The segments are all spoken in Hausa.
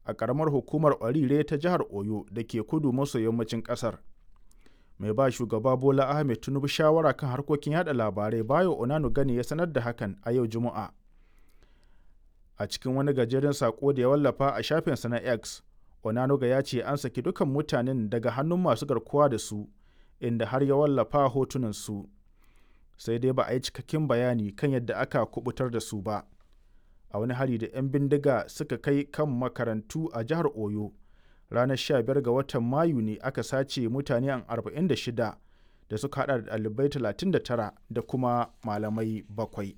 a ƙaramar hukumar Orire ta jihar Oyo da ke kudu maso yammacin ƙasar. Mai ba shugaba Bola Ahmed Tinubu shawara kan harkokin yada labarai Bayo Onanugani ya sanar da hakan a yau Juma'a. A cikin wani gajeren saƙo da ya wallafa a shafinsa na X, Onanuga ya ce an saki dukan mutanen daga hannun masu garkuwa da su, inda har ya wallafa hotunan su. Sai dai ba a yi cikakken bayani kan yadda aka kubutar da su ba. A wani hari da 'yan bindiga suka kai kan makarantu a jihar Oyo, ranar 15 ga watan Mayu ne aka sace mutane 46 da suka hada da ɗalibai 39 da kuma malamai 7.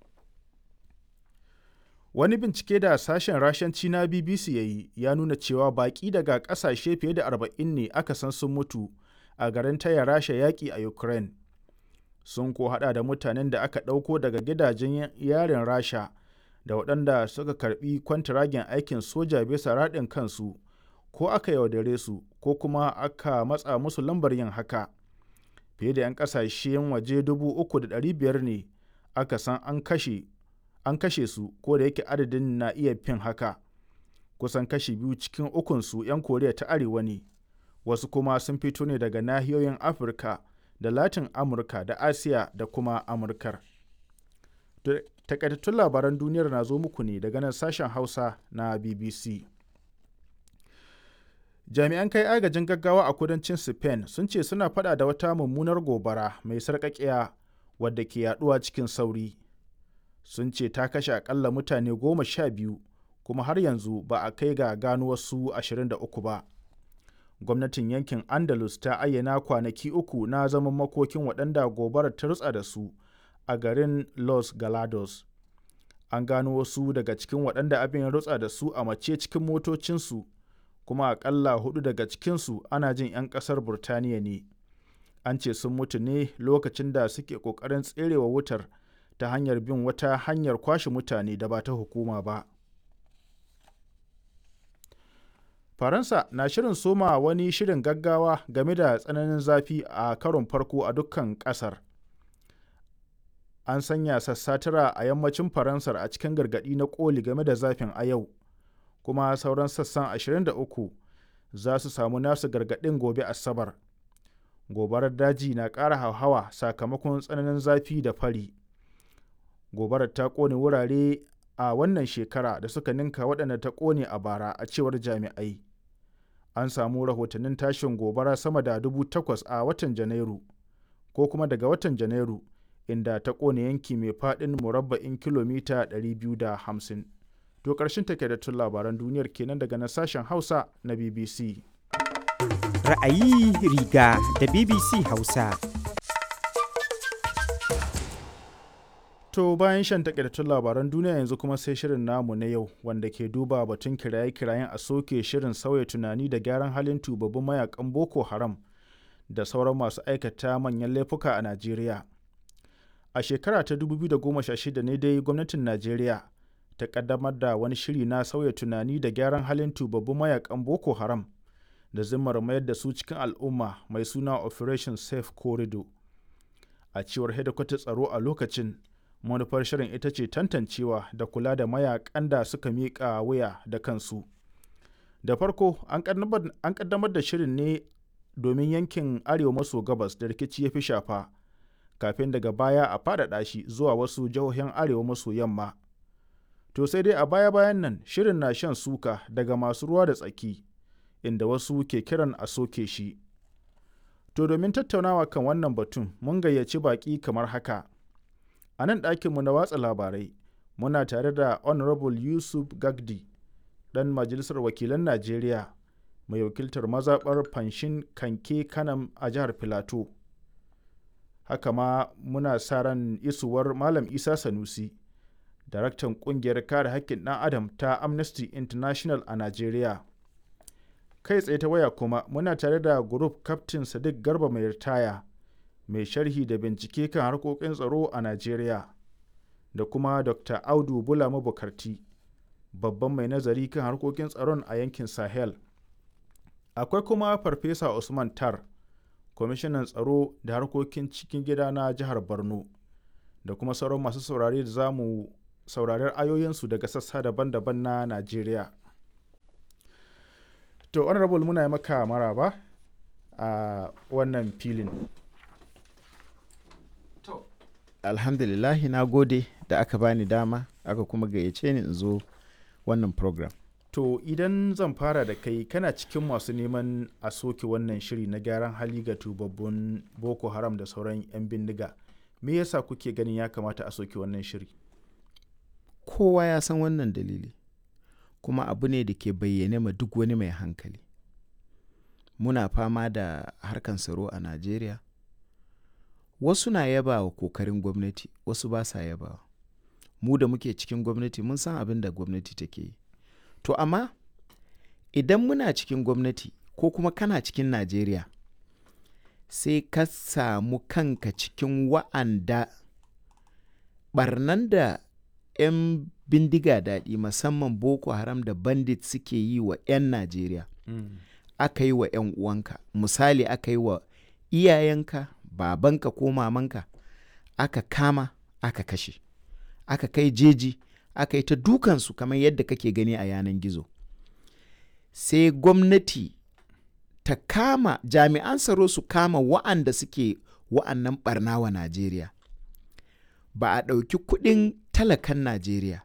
Wani bincike da sashen Rashanci na BBC ya yi ya nuna cewa baƙi daga ƙasashe fiye da 40 ne aka san sun mutu a garin taya Rasha yaƙi a Ukraine. Sun ko hada da mutanen da aka ɗauko daga gidajen yarin Rasha da waɗanda suka karɓi kwantiragen aikin soja bisa raɗin kansu, ko aka yaudare su ko kuma aka matsa musu lambar yin haka. Fiye da 'yan ƙasashen waje 3,500 ne aka san an kashe su, ko da yake adadin na iya fin haka. Kusan kashi 2 cikin ukunsu 'yan Koriya ta Arewa ne, wasu kuma sun fito ne daga nahiyoyin Afirka da Latin Amurka da Asiya da kuma Amurkar. Takaitattun labaran duniyar na zo muku ne daga nan sashen Hausa na BBC. Jami'an kai agajin gaggawa a kudancin Spain sun ce suna fada da wata mummunar gobara mai sarƙaƙiya wadda ke yaduwa cikin sauri. Sun ce ta kashe akalla mutane 12 kuma har yanzu ba a kai ga gano wasu 23 ba. Gwamnatin yankin Andalus ta ayyana kwanaki 3 na zaman makokin waɗanda gobarar ta rutsa da su a garin Los Galados. An gano wasu daga cikin waɗanda abin ya rutsa da su a mace cikin motocinsu, kuma akalla 4 daga cikinsu ana jin 'yan ƙasar Burtaniya ne. An ce sun mutu ne lokacin da suke ƙoƙarin tserewa wutar ta hanyar bin wata hanyar kwashe mutane da ba ta hukuma ba. Faransa na shirin soma wani shirin gaggawa game da tsananin zafi a karon farko a dukkan ƙasar. An sanya sassatira a yammacin Faransar a cikin gargaɗi na ƙoli game da zafin a yau, kuma sauran sassan 23 za su samu nasu gargaɗin gobe Asabar. Gobarar daji na ƙara hauhawa sakamakon tsananin zafi da fari. Gobarar ta ƙone wurare a wannan shekara da suka ninka waɗanda ta ƙone a bara, a cewar jami'ai. An samu rahotannin tashin gobara sama da 8,000 a watan Janairu, ko kuma daga watan Janairu, inda ta ƙone yanki mai faɗin murabba'in kilomita 250. To ƙarshen takaitattun labaran duniyar kenan daga na sashen Hausa na BBC. Ra'ayi riga da BBC Hausa. To bayan shan takaitattun labaran duniya yanzu kuma sai shirin namu na yau, wanda ke duba batun kiraye-kirayen a soke shirin sauya tunani da gyaran halin tubabbin mayakan Boko Haram da sauran masu aikata manyan laifuka a Najeriya. A shekara ta 2016 ne dai gwamnatin Najeriya ta kaddamar da wani shiri na sauya tunani da gyaran halin tubabbin mayakan Boko Haram da zimmar mayar da su cikin al'umma, mai suna Operation Safe Corridor. A cewar hedikwatar tsaro a lokacin, manufar shirin ita ce tantancewa da kula da mayakan da suka miƙa wuya da kansu. Da farko an kaddamar da shirin ne domin yankin arewa maso gabas da rikici ya fi shafa, kafin daga baya a faɗaɗa shi zuwa wasu jihohin arewa maso yamma. To sai dai a baya-bayan nan shirin na shan suka daga masu ruwa da tsaki, inda wasu ke kiran a soke shi. To domin tattaunawa kan wannan batun mun gayyaci baƙi kamar haka. A nan ɗakinmu na watsa labarai muna tare da Honorable Yusuf Gagdi, ɗan Majalisar Wakilan Najeriya mai wakiltar mazaɓar Fanshin Kanke Kanam a jihar Filato. Haka ma muna sa ran isuwar Malam Isa Sanusi, daraktan ƙungiyar kare haƙƙin ɗan Adam ta Amnesty International a Najeriya. Kai tsaye ta waya kuma muna tare da Group Captain Sadiq Garba mai ritaya, mai sharhi da bincike kan harkokin tsaro a Najeriya, da kuma Dr. Audu Bulama Bukarti, babban mai nazari kan harkokin tsaron a yankin Sahel. Akwai kuma Farfesa Usman Tar, kwamishinan tsaro da harkokin cikin gida na jihar Borno, da kuma sauran masu saurare da za mu saurari ayoyinsu daga sassa daban-daban na Najeriya. To honorable muna yi maka maraba a wannan filin. Alhamdulillahi na gode da aka bani dama aka kuma gayyace ni in zo wannan program. To idan zan fara da kai kana cikin masu neman a soke wannan shiri na gyaran hali ga tubabbun Boko Haram da sauran 'yan bindiga. Me yasa kuke ganin ya kamata a soke wannan shiri? Kowa ya san wannan dalili, kuma abu ne da ke bayyane ma duk wani mai hankali. Muna fama da harkan tsaro a Najeriya. Wasu na yaba wa kokarin gwamnati, wasu ba sa yaba. Mu da muke cikin gwamnati mun san abin da gwamnati take yi. To amma idan muna cikin gwamnati ko kuma kana cikin Najeriya, sai ka samu kanka cikin wa'anda barnan da 'yan bindiga daɗi musamman Boko Haram da bandit suke yi wa 'yan Najeriya. Aka yi wa 'yan uwanka, misali aka yi wa iyayenka, babanka ko mamanka, aka kama aka kashe, aka kai jeji, aka yi ta dukansu kamar yadda kake gani a yanan gizo. Sai gwamnati ta kama jami'an tsaro su kama wa'anda suke wa'annan barna wa Najeriya. Ba a ɗauki kuɗin talakan Najeriya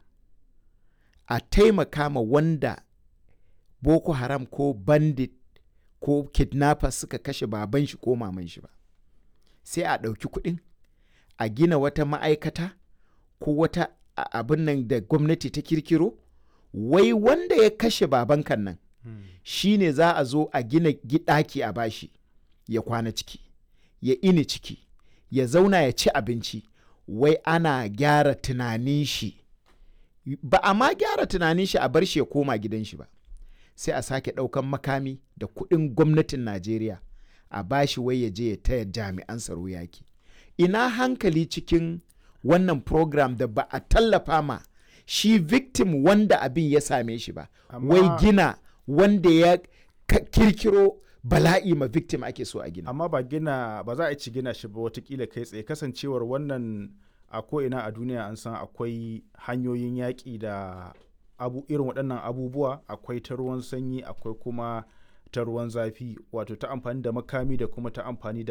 a taimaka ma wanda Boko Haram ko bandit ko kidnappers suka kashe baban shi ko maman shi ba. Sai a ɗauki kuɗin a gina wata ma'aikata ko wata abin nan da gwamnati ta kirkiro, wai wanda ya kashe babankan nan shi ne za a zo a gina ɗaki a bashi ya kwana ciki, ya ini ciki, ya zauna ya ci abinci, wai ana gyara tunanin shi. Ba a ma gyara tunanin shi a bar shi ya koma gidan shi ba. Sai a sake ɗaukan makami da kuɗin gwamnatin Najeriya a bashi wai ya je ya taya jami'an tsaro yaki. Ina hankali cikin wannan program da ba a tallafa ma shi victim wanda abin ya same shi ba. Wai gina wanda ya kirkiro bala'i ma victim ake so a gina. Amma ba za a ci gina shi ba watakila kai tsaye, kasancewar wannan a ko'ina a duniya an san akwai hanyoyin yaƙi da irin waɗannan abubuwa. Akwai ta ruwan sanyi, akwai kuma ta ruwan zafi, wato ta amfani da makami da kuma ta amfani da